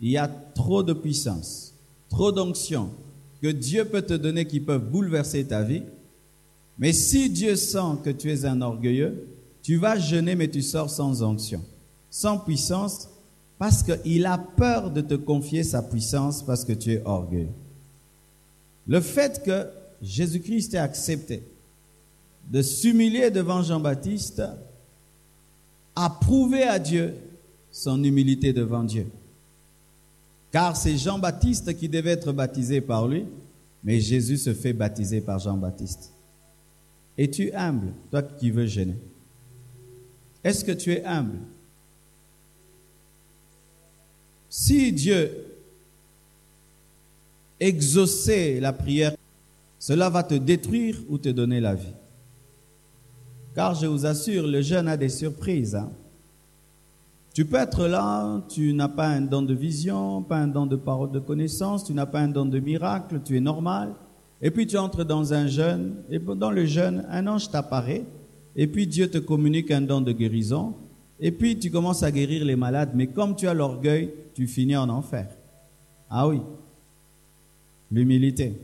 il y a trop de puissance, trop d'onction que Dieu peut te donner qui peuvent bouleverser ta vie. Mais si Dieu sent que tu es un orgueilleux, tu vas jeûner mais tu sors sans onction, sans puissance, parce qu'il a peur de te confier sa puissance parce que tu es orgueilleux. Le fait que Jésus-Christ ait accepté de s'humilier devant Jean-Baptiste a prouvé à Dieu son humilité devant Dieu. Car c'est Jean-Baptiste qui devait être baptisé par lui, mais Jésus se fait baptiser par Jean-Baptiste. Es-tu humble, toi qui veux jeûner? Est-ce que tu es humble? Si Dieu exauçait la prière, cela va te détruire ou te donner la vie. Car je vous assure, le jeûne a des surprises. Tu peux être là, tu n'as pas un don de vision, pas un don de parole de connaissance, tu n'as pas un don de miracle, tu es normal. Et puis tu entres dans un jeûne, et dans le jeûne, un ange t'apparaît, et puis Dieu te communique un don de guérison, et puis tu commences à guérir les malades, mais comme tu as l'orgueil, tu finis en enfer. Ah oui, l'humilité.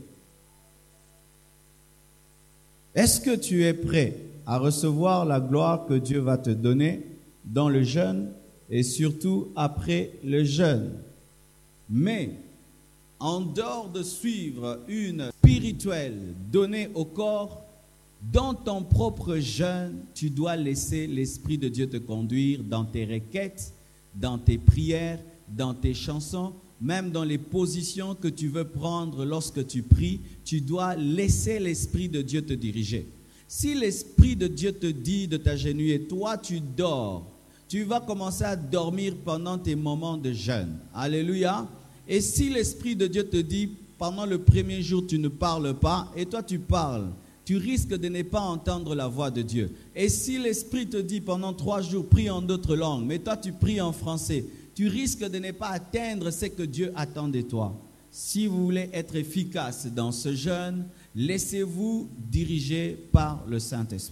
Est-ce que tu es prêt à recevoir la gloire que Dieu va te donner dans le jeûne et surtout après le jeûne? Mais en dehors de suivre une spirituelle donnée au corps, dans ton propre jeûne, tu dois laisser l'Esprit de Dieu te conduire dans tes requêtes, dans tes prières, dans tes chansons, même dans les positions que tu veux prendre lorsque tu pries, tu dois laisser l'Esprit de Dieu te diriger. Si l'Esprit de Dieu te dit de t'agenouiller, toi tu dors, tu vas commencer à dormir pendant tes moments de jeûne. Alléluia. Et si l'Esprit de Dieu te dit, pendant le premier jour tu ne parles pas, et toi tu parles, tu risques de ne pas entendre la voix de Dieu. Et si l'Esprit te dit pendant 3 jours, prie en d'autres langues, mais toi tu pries en français, tu risques de ne pas atteindre ce que Dieu attend de toi. Si vous voulez être efficace dans ce jeûne, laissez-vous diriger par le Saint-Esprit.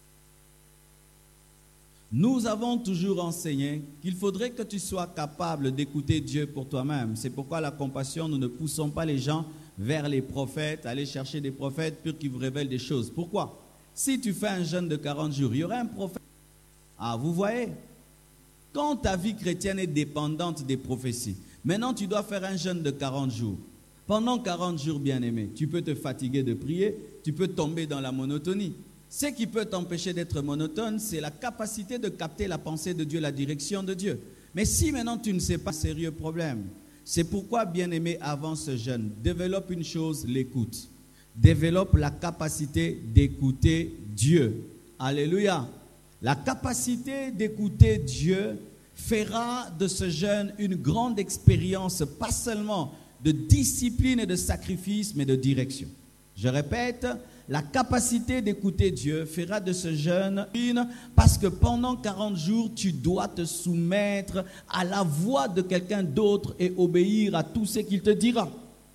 Nous avons toujours enseigné qu'il faudrait que tu sois capable d'écouter Dieu pour toi-même. C'est pourquoi la compassion, nous ne poussons pas les gens vers les prophètes, aller chercher des prophètes pour qu'ils vous révèlent des choses. Pourquoi? Si tu fais un jeûne de 40 jours, il y aura un prophète. Ah, vous voyez? Quand ta vie chrétienne est dépendante des prophéties, maintenant tu dois faire un jeûne de 40 jours. Pendant 40 jours, bien-aimé, tu peux te fatiguer de prier, tu peux tomber dans la monotonie. Ce qui peut t'empêcher d'être monotone, c'est la capacité de capter la pensée de Dieu, la direction de Dieu. Mais si maintenant tu ne sais pas, sérieux problème. C'est pourquoi, bien-aimé, avant ce jeûne, développe une chose, l'écoute. Développe la capacité d'écouter Dieu. Alléluia. La capacité d'écouter Dieu fera de ce jeûne une grande expérience, pas seulement de discipline et de sacrifice, mais de direction. Je répète, la capacité d'écouter Dieu fera de ce jeûne une, parce que pendant 40 jours, tu dois te soumettre à la voix de quelqu'un d'autre et obéir à tout ce qu'il te dira.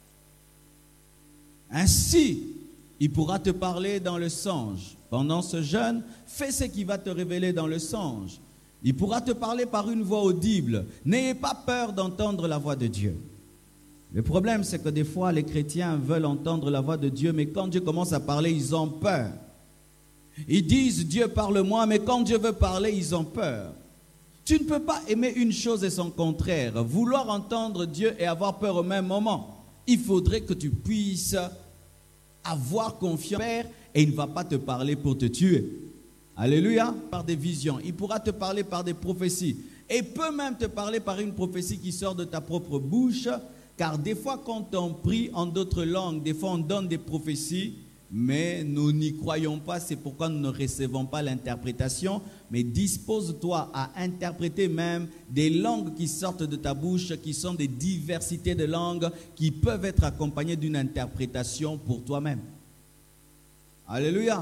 Ainsi, il pourra te parler dans le songe. Pendant ce jeûne, fais ce qu'il va te révéler dans le songe. Il pourra te parler par une voix audible. N'ayez pas peur d'entendre la voix de Dieu. Le problème, c'est que des fois, les chrétiens veulent entendre la voix de Dieu, mais quand Dieu commence à parler, ils ont peur. Ils disent, Dieu parle-moi, mais quand Dieu veut parler, ils ont peur. Tu ne peux pas aimer une chose et son contraire, vouloir entendre Dieu et avoir peur au même moment. Il faudrait que tu puisses avoir confiance, Père, et il ne va pas te parler pour te tuer. Alléluia, par des visions. Il pourra te parler par des prophéties. Et peut même te parler par une prophétie qui sort de ta propre bouche. Car des fois, quand on prie en d'autres langues, des fois on donne des prophéties, mais nous n'y croyons pas. C'est pourquoi nous ne recevons pas l'interprétation. Mais dispose-toi à interpréter même des langues qui sortent de ta bouche, qui sont des diversités de langues, qui peuvent être accompagnées d'une interprétation pour toi-même. Alléluia.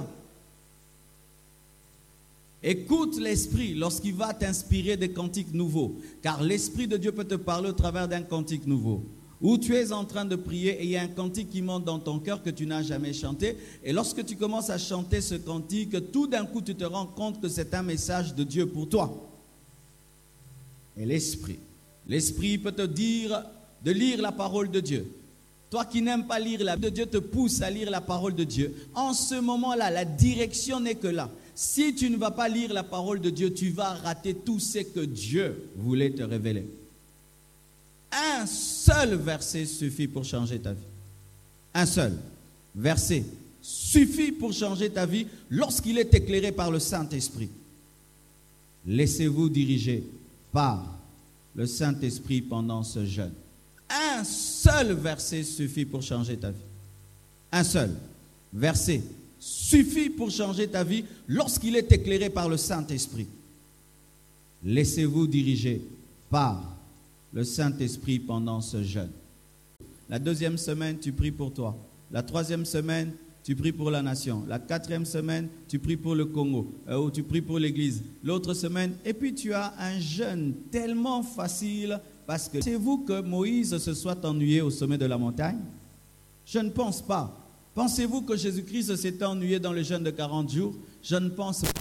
Écoute l'Esprit lorsqu'il va t'inspirer des cantiques nouveaux. Car l'Esprit de Dieu peut te parler au travers d'un cantique nouveau. Où tu es en train de prier et il y a un cantique qui monte dans ton cœur que tu n'as jamais chanté. Et lorsque tu commences à chanter ce cantique, tout d'un coup tu te rends compte que c'est un message de Dieu pour toi. Et l'Esprit L'Esprit peut te dire de lire la parole de Dieu. Toi qui n'aimes pas lire la parole de Dieu, te pousse à lire la parole de Dieu. En ce moment-là, la direction n'est que là. Si tu ne vas pas lire la parole de Dieu, tu vas rater tout ce que Dieu voulait te révéler. Un seul verset suffit pour changer ta vie. Un seul verset suffit pour changer ta vie lorsqu'il est éclairé par le Saint-Esprit. Laissez-vous diriger par le Saint-Esprit pendant ce jeûne. Un seul verset suffit pour changer ta vie. Un seul verset suffit pour changer ta vie lorsqu'il est éclairé par le Saint-Esprit. Laissez-vous diriger par le Saint-Esprit pendant ce jeûne. La 2e semaine, tu pries pour toi. La 3e semaine, tu pries pour la nation. La 4e semaine, tu pries pour le Congo, ou tu pries pour l'Église. L'autre semaine, et puis tu as un jeûne tellement facile. Parce que pensez-vous que Moïse se soit ennuyé au sommet de la montagne? Je ne pense pas. Pensez-vous que Jésus-Christ s'était ennuyé dans le jeûne de 40 jours? Je ne pense pas.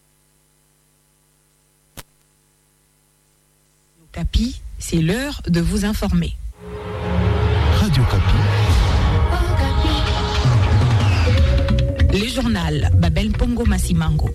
Kapi, c'est l'heure de vous informer. Radio Kapi. Le journal Babel Pongo Masimango.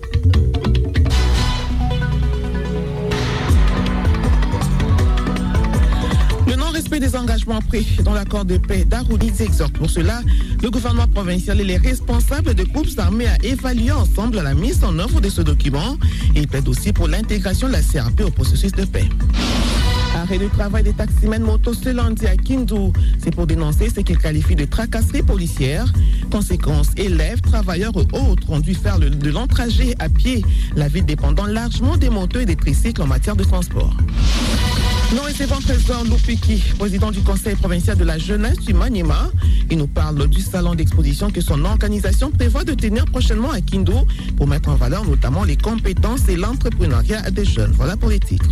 Respect des engagements pris dans l'accord de paix d'Arroudi exhorte pour cela le gouvernement provincial et les responsables de groupes armés à évaluer ensemble la mise en œuvre de ce document. Il plaide aussi pour l'intégration de la CRP au processus de paix. Arrêt du travail des taximens moto ce lundi à Kindu. C'est pour dénoncer ce qu'ils qualifient de tracasserie policière. Conséquence, élèves, travailleurs et autres ont dû faire de long trajet à pied, la ville dépendant largement des motos et des tricycles en matière de transport. Nous recevons Trésor Loupiki, président du Conseil provincial de la jeunesse du Maniema. Il nous parle du salon d'exposition que son organisation prévoit de tenir prochainement à Kindu pour mettre en valeur notamment les compétences et l'entrepreneuriat des jeunes. Voilà pour les titres.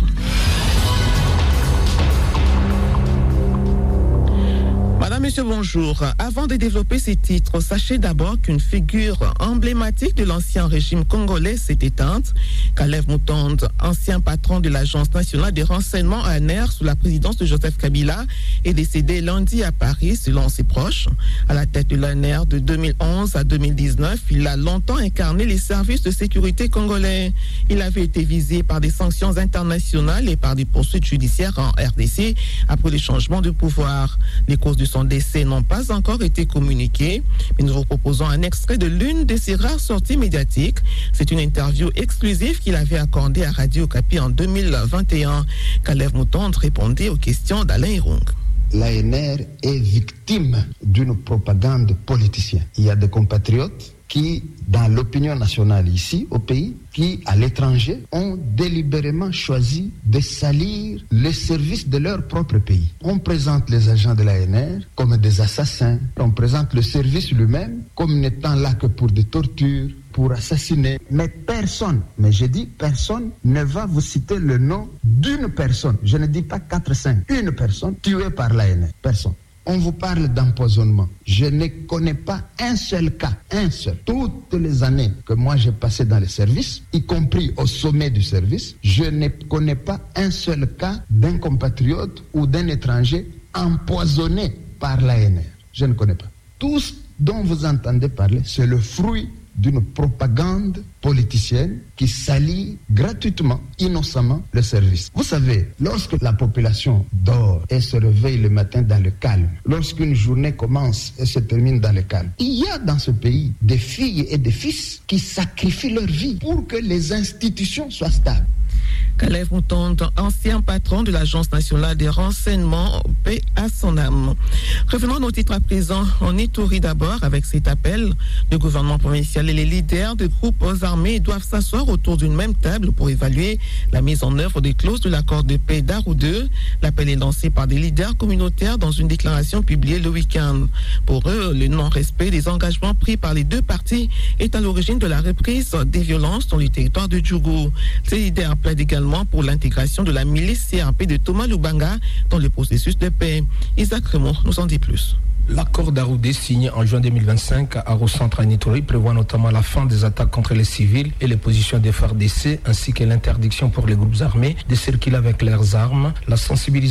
Madame, Monsieur, bonjour. Avant de développer ces titres, sachez d'abord qu'une figure emblématique de l'ancien régime congolais s'est éteinte. Kalev Moutonde, ancien patron de l'Agence nationale des renseignements ANR sous la présidence de Joseph Kabila, est décédé lundi à Paris, selon ses proches. À la tête de l'ANR de 2011 à 2019, il a longtemps incarné les services de sécurité congolais. Il avait été visé par des sanctions internationales et par des poursuites judiciaires en RDC après les changements de pouvoir. Les causes de son décès n'ont pas encore été communiquées, mais nous vous proposons un extrait de l'une de ses rares sorties médiatiques. C'est une interview exclusive qu'il avait accordée à Radio Kapi en 2021. Kalev Moutonde répondait aux questions d'Alain Irung. L'ANR est victime d'une propagande politicienne. Il y a des compatriotes qui, dans l'opinion nationale ici, au pays, qui, à l'étranger, ont délibérément choisi de salir le service de leur propre pays. On présente les agents de l'ANR comme des assassins. On présente le service lui-même comme n'étant là que pour des tortures, pour assassiner. Mais personne, mais je dis personne, ne va vous citer le nom d'une personne. Je ne dis pas 4-5. Une personne tuée par l'ANR. Personne. On vous parle d'empoisonnement. Je ne connais pas un seul cas, un seul. Toutes les années que moi j'ai passé dans les services, y compris au sommet du service, je ne connais pas un seul cas d'un compatriote ou d'un étranger empoisonné par l'ANR. Je ne connais pas. Tout ce dont vous entendez parler, c'est le fruit d'une propagande politicienne qui salit gratuitement, innocemment le service. Vous savez, lorsque la population dort et se réveille le matin dans le calme, lorsqu'une journée commence et se termine dans le calme, il y a dans ce pays des filles et des fils qui sacrifient leur vie pour que les institutions soient stables. Kalev Moutonde, ancien patron de l'Agence nationale des renseignements, paix à son âme. Revenons à nos titres à présent. En Ituri d'abord, avec cet appel, le gouvernement provincial et les leaders de groupes armés doivent s'asseoir autour d'une même table pour évaluer la mise en œuvre des clauses de l'accord de paix d'Arroudi. L'appel est lancé par des leaders communautaires dans une déclaration publiée le week-end. Pour eux, le non-respect des engagements pris par les deux parties est à l'origine de la reprise des violences dans le territoire de Djougou. Ces leaders plaident également pour l'intégration de la milice CRP de Thomas Lubanga dans le processus de paix. Isaac Raymond nous en dit plus. L'accord d'Arroudi signé en juin 2025 à Rocentre à Ituri prévoit notamment la fin des attaques contre les civils et les positions des FARDC ainsi que l'interdiction pour les groupes armés de circuler avec leurs armes, la sensibilisation